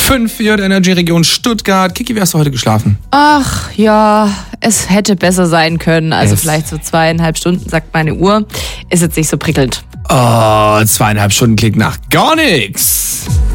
5 für die Energy Region Stuttgart. Kiki, wie hast du heute geschlafen? Ach ja, es hätte besser sein können. Also vielleicht so 2,5 Stunden, sagt meine Uhr. Ist jetzt nicht so prickelnd. Oh, 2,5 Stunden klingt nach gar nichts.